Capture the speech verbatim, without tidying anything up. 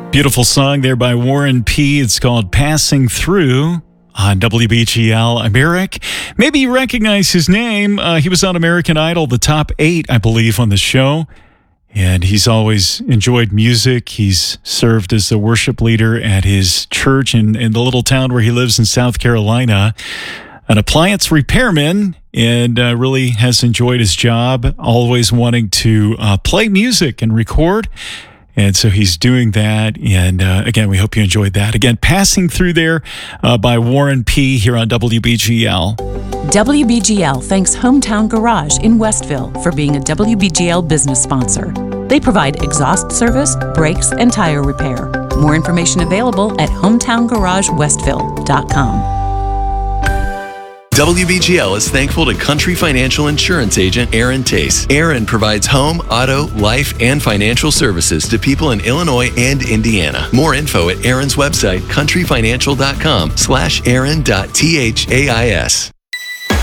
Beautiful song there by Warren P. It's called Passing Through on W B G L. I'm Eric. Maybe you recognize his name. Uh, he was on American Idol, the top eight, I believe, on the show. And he's always enjoyed music. He's served as the worship leader at his church in, in the little town where he lives in South Carolina. An appliance repairman, and uh, really has enjoyed his job, always wanting to uh, play music and record. And so he's doing that. And uh, again, we hope you enjoyed that. Again, Passing Through there uh, by Warren P. here on W B G L. W B G L thanks Hometown Garage in Westville for being a W B G L business sponsor. They provide exhaust service, brakes, and tire repair. More information available at hometown garage westville dot com. W B G L is thankful to Country Financial Insurance Agent Aaron Tace. Aaron provides home, auto, life, and financial services to people in Illinois and Indiana. More info at Aaron's website, country financial dot com slash aaron dot thais.